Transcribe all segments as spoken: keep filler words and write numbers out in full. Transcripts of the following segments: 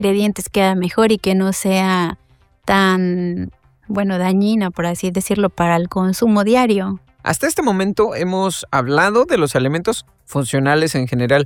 ingredientes queda mejor y que no sea tan, bueno, dañina, por así decirlo, para el consumo diario. Hasta este momento hemos hablado de los alimentos funcionales en general,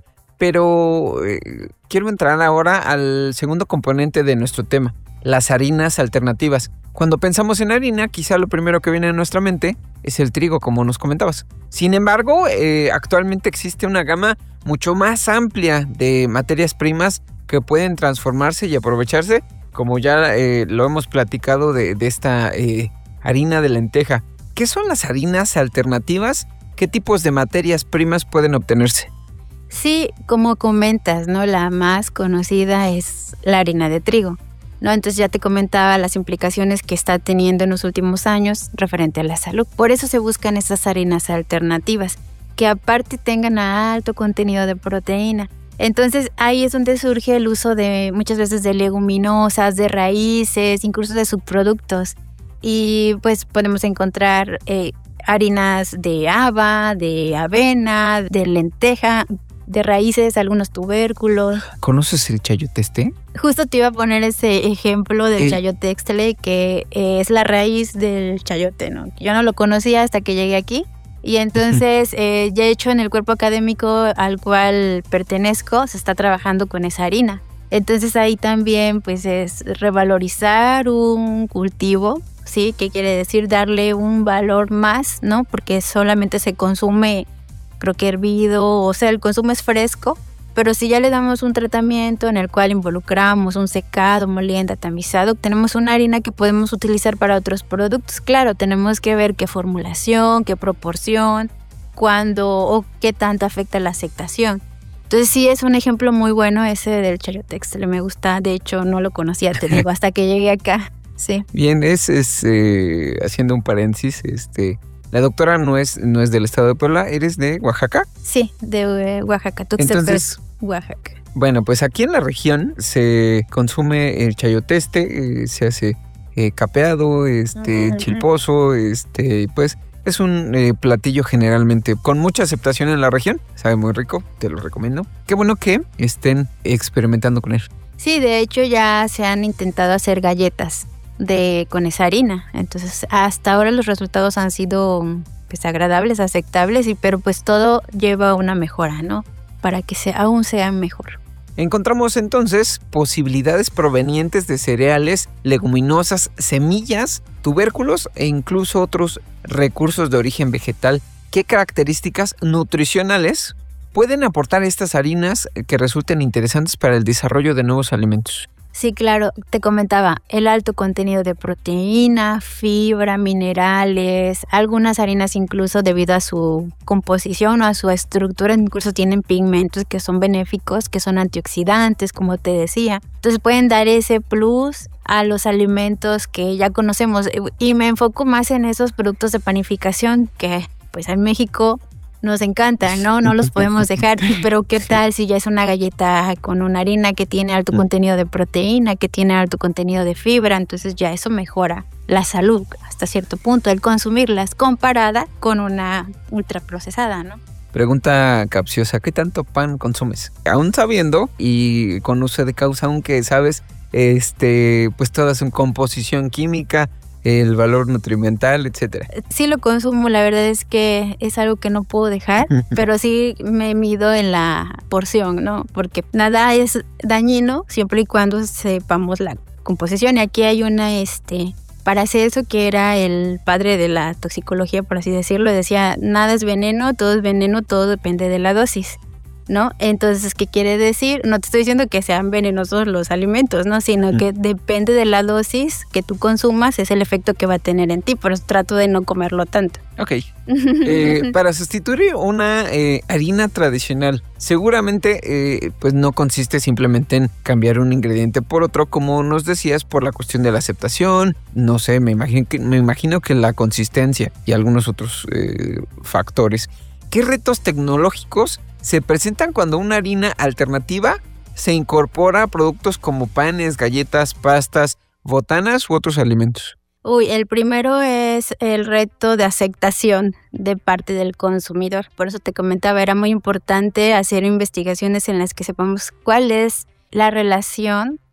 pero eh, quiero entrar ahora al segundo componente de nuestro tema, las harinas alternativas. Cuando pensamos en harina, quizá lo primero que viene a nuestra mente es el trigo, como nos comentabas. Sin embargo, eh, actualmente existe una gama mucho más amplia de materias primas que pueden transformarse y aprovecharse, como ya eh, lo hemos platicado de, de esta eh, harina de lenteja. ¿Qué son las harinas alternativas? ¿Qué tipos de materias primas pueden obtenerse? Sí, como comentas, ¿no? La más conocida es la harina de trigo, ¿no? Entonces ya te comentaba las implicaciones que está teniendo en los últimos años referente a la salud. Por eso se buscan estas harinas alternativas, que aparte tengan alto contenido de proteína. Entonces ahí es donde surge el uso de muchas veces de leguminosas, de raíces, incluso de subproductos. Y pues podemos encontrar eh, harinas de haba, de avena, de lenteja, de raíces, algunos tubérculos. ¿Conoces el chayoteste? Justo te iba a poner ese ejemplo del eh. chayotextle, que eh, es la raíz del chayote, ¿no? Yo no lo conocía hasta que llegué aquí. Y entonces, eh, ya hecho en el cuerpo académico al cual pertenezco, se está trabajando con esa harina. Entonces ahí también pues es revalorizar un cultivo, ¿sí? ¿Qué quiere decir? Darle un valor más, ¿no? Porque solamente se consume, creo que hervido, o sea, el consumo es fresco, pero si ya le damos un tratamiento en el cual involucramos un secado, molienda, tamizado, tenemos una harina que podemos utilizar para otros productos. Claro, tenemos que ver qué formulación, qué proporción, cuándo o qué tanto afecta la aceptación. Entonces sí es un ejemplo muy bueno ese del chayotextle, me gusta. De hecho, no lo conocía, te digo, hasta que llegué acá. Sí. Bien, es, es eh, haciendo un paréntesis, este, la doctora no es, no es del estado de Puebla, ¿eres de Oaxaca? Sí, de eh, Oaxaca, Tuxtepec, Entonces, Oaxaca. Bueno, pues aquí en la región se consume el chayoteste, eh, se hace eh, capeado, este, uh-huh. chilposo, este, pues es un eh, platillo generalmente con mucha aceptación en la región, sabe muy rico, te lo recomiendo. Qué bueno que estén experimentando con él. Sí, de hecho ya se han intentado hacer galletas de con esa harina, entonces hasta ahora los resultados han sido pues agradables, aceptables, y pero pues todo lleva una mejora, ¿no? Para que sea, aún sea mejor. Encontramos entonces posibilidades provenientes de cereales, leguminosas, semillas, tubérculos e incluso otros recursos de origen vegetal. ¿Qué características nutricionales pueden aportar estas harinas que resulten interesantes para el desarrollo de nuevos alimentos? Sí, claro, te comentaba, el alto contenido de proteína, fibra, minerales, algunas harinas incluso debido a su composición o a su estructura, incluso tienen pigmentos que son benéficos, que son antioxidantes, como te decía. Entonces pueden dar ese plus a los alimentos que ya conocemos, y me enfoco más en esos productos de panificación que pues en México nos encantan, ¿no? No los podemos dejar, pero ¿qué tal si ya es una galleta con una harina que tiene alto contenido de proteína, que tiene alto contenido de fibra? Entonces ya eso mejora la salud hasta cierto punto, el consumirlas comparada con una ultraprocesada, ¿no? Pregunta capciosa, ¿qué tanto pan consumes? Aún sabiendo y con uso de causa, aunque sabes, este, pues toda su composición química, el valor nutrimental, etcétera. Sí lo consumo, la verdad es que es algo que no puedo dejar, pero sí me mido en la porción, ¿no? Porque nada es dañino siempre y cuando sepamos la composición. Y aquí hay una, este, Paracelso, que era el padre de la toxicología, por así decirlo, decía, nada es veneno, todo es veneno, todo depende de la dosis, ¿no? Entonces, ¿qué quiere decir? No te estoy diciendo que sean venenosos los alimentos, ¿no? Sino mm. que depende de la dosis que tú consumas, es el efecto que va a tener en ti, por eso trato de no comerlo tanto. Ok. Eh, para sustituir una eh, harina tradicional, seguramente eh, pues no consiste simplemente en cambiar un ingrediente por otro, como nos decías, por la cuestión de la aceptación, no sé, me imagino que, me imagino que la consistencia y algunos otros eh, factores. ¿Qué retos tecnológicos se presentan cuando una harina alternativa se incorpora a productos como panes, galletas, pastas, botanas u otros alimentos? Uy, el primero es el reto de aceptación de parte del consumidor. Por eso te comentaba, era muy importante hacer investigaciones en las que sepamos cuál es la relación